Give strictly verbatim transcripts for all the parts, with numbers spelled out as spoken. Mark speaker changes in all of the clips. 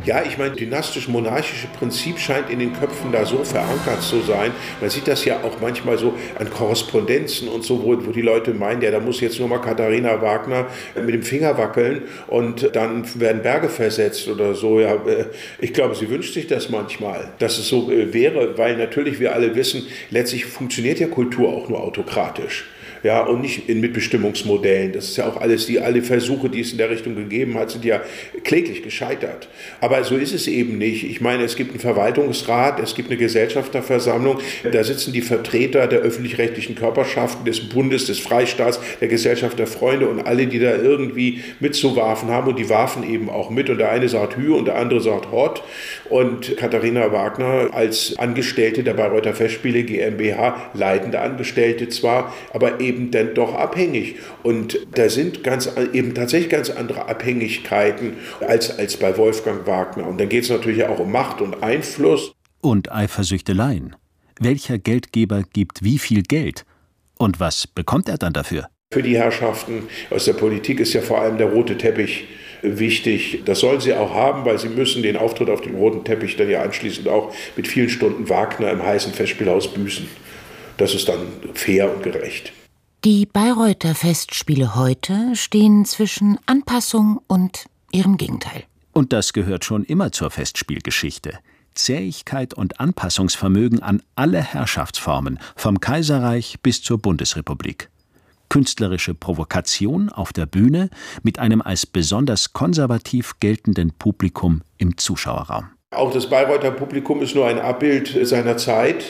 Speaker 1: Ja, ich meine, dynastisch-monarchische Prinzip scheint in den Köpfen da so verankert zu sein. Man sieht das ja auch manchmal so an Korrespondenzen und so, wo, wo die Leute meinen, ja, da muss jetzt nur mal Katharina Wagner mit dem Finger wackeln und dann werden Berge versetzt oder so. Ja, ich glaube, sie wünscht sich das manchmal, dass es so wäre, weil natürlich wir alle wissen, letztlich funktioniert ja Kultur auch nur autokratisch. Ja, und nicht in Mitbestimmungsmodellen. Das ist ja auch alles, die alle Versuche, die es in der Richtung gegeben hat, sind ja kläglich gescheitert. Aber so ist es eben nicht. Ich meine, es gibt einen Verwaltungsrat, es gibt eine Gesellschafterversammlung, da sitzen die Vertreter der öffentlich-rechtlichen Körperschaften, des Bundes, des Freistaats, der Gesellschaft der Freunde und alle, die da irgendwie mitzuwarfen haben. Und die warfen eben auch mit. Und der eine sagt Hü und der andere sagt Hott. Und Katharina Wagner als Angestellte der Bayreuther Festspiele GmbH, leitende Angestellte zwar, aber eben dann doch abhängig. Und da sind ganz, eben tatsächlich ganz andere Abhängigkeiten als, als bei Wolfgang Wagner. Und dann geht es natürlich auch um Macht und Einfluss.
Speaker 2: Und Eifersüchteleien. Welcher Geldgeber gibt wie viel Geld? Und was bekommt er dann dafür?
Speaker 1: Für die Herrschaften aus der Politik ist ja vor allem der rote Teppich wichtig. Das sollen sie auch haben, weil sie müssen den Auftritt auf dem roten Teppich dann ja anschließend auch mit vielen Stunden Wagner im heißen Festspielhaus büßen. Das ist dann fair und gerecht.
Speaker 3: Die Bayreuther Festspiele heute stehen zwischen Anpassung und ihrem Gegenteil.
Speaker 2: Und das gehört schon immer zur Festspielgeschichte. Zähigkeit und Anpassungsvermögen an alle Herrschaftsformen, vom Kaiserreich bis zur Bundesrepublik. Künstlerische Provokation auf der Bühne mit einem als besonders konservativ geltenden Publikum im Zuschauerraum.
Speaker 1: Auch das Bayreuther Publikum ist nur ein Abbild seiner Zeit.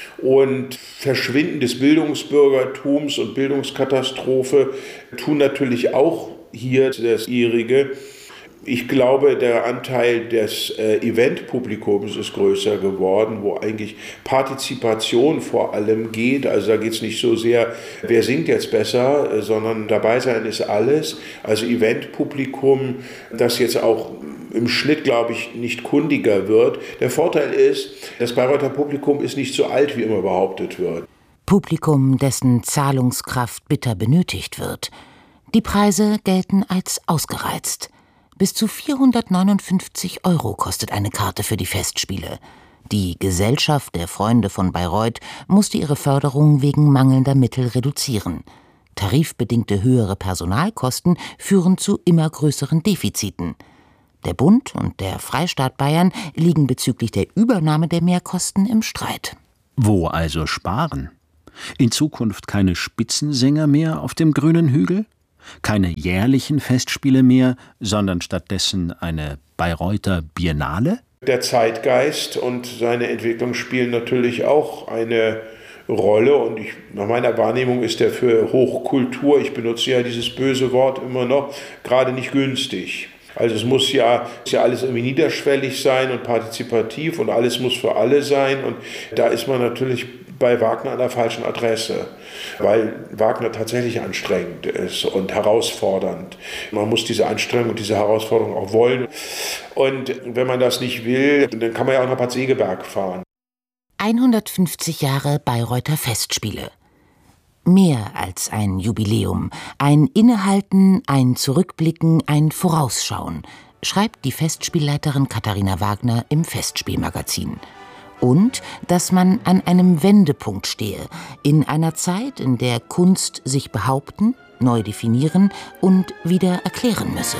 Speaker 1: Und Verschwinden des Bildungsbürgertums und Bildungskatastrophe tun natürlich auch hier das ihrige. Ich glaube, der Anteil des äh, Eventpublikums ist größer geworden, wo eigentlich Partizipation vor allem geht. Also da geht es nicht so sehr, wer singt jetzt besser, äh, sondern dabei sein ist alles. Also Eventpublikum, das jetzt auch im Schnitt, glaube ich, nicht kundiger wird. Der Vorteil ist, das Bayreuther Publikum ist nicht so alt, wie immer behauptet wird.
Speaker 3: Publikum, dessen Zahlungskraft bitter benötigt wird. Die Preise gelten als ausgereizt. Bis zu vierhundertneunundfünfzig Euro kostet eine Karte für die Festspiele. Die Gesellschaft der Freunde von Bayreuth musste ihre Förderung wegen mangelnder Mittel reduzieren. Tarifbedingte höhere Personalkosten führen zu immer größeren Defiziten. Der Bund und der Freistaat Bayern liegen bezüglich der Übernahme der Mehrkosten im Streit.
Speaker 2: Wo also sparen? In Zukunft keine Spitzensänger mehr auf dem grünen Hügel? Keine jährlichen Festspiele mehr, sondern stattdessen eine Bayreuther Biennale?
Speaker 1: Der Zeitgeist und seine Entwicklung spielen natürlich auch eine Rolle. Und ich, nach meiner Wahrnehmung ist der für Hochkultur, ich benutze ja dieses böse Wort immer noch, gerade nicht günstig. Also es muss ja, muss ja alles irgendwie niederschwellig sein und partizipativ und alles muss für alle sein. Und da ist man natürlich bei Wagner an der falschen Adresse, weil Wagner tatsächlich anstrengend ist und herausfordernd. Man muss diese Anstrengung und diese Herausforderung auch wollen. Und wenn man das nicht will, dann kann man ja auch nach Bad Segeberg fahren.
Speaker 3: hundertfünfzig Jahre Bayreuther Festspiele. Mehr als ein Jubiläum, ein Innehalten, ein Zurückblicken, ein Vorausschauen, schreibt die Festspielleiterin Katharina Wagner im Festspielmagazin. Und dass man an einem Wendepunkt stehe, in einer Zeit, in der Kunst sich behaupten, neu definieren und wieder erklären müsse.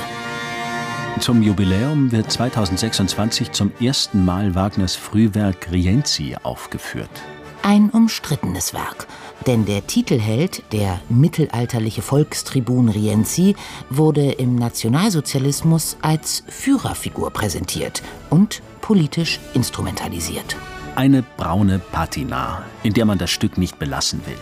Speaker 2: Zum Jubiläum wird zweitausendsechsundzwanzig zum ersten Mal Wagners Frühwerk Rienzi aufgeführt.
Speaker 3: Ein umstrittenes Werk, denn der Titelheld, der mittelalterliche Volkstribun Rienzi, wurde im Nationalsozialismus als Führerfigur präsentiert und politisch instrumentalisiert.
Speaker 2: Eine braune Patina, in der man das Stück nicht belassen will.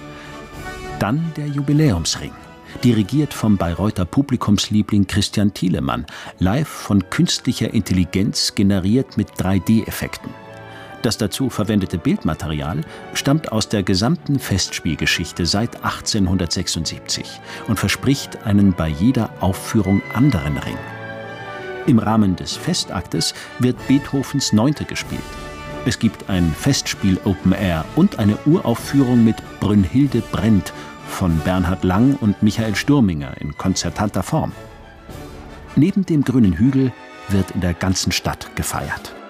Speaker 2: Dann der Jubiläumsring, dirigiert vom Bayreuther Publikumsliebling Christian Thielemann, live von künstlicher Intelligenz generiert mit drei D Effekten. Das dazu verwendete Bildmaterial stammt aus der gesamten Festspielgeschichte seit achtzehnhundertsechsundsiebzig und verspricht einen bei jeder Aufführung anderen Ring. Im Rahmen des Festaktes wird Beethovens Neunte gespielt. Es gibt ein Festspiel Open Air und eine Uraufführung mit Brünnhilde brennt von Bernhard Lang und Michael Stürminger in konzertanter Form. Neben dem grünen Hügel wird in der ganzen Stadt gefeiert.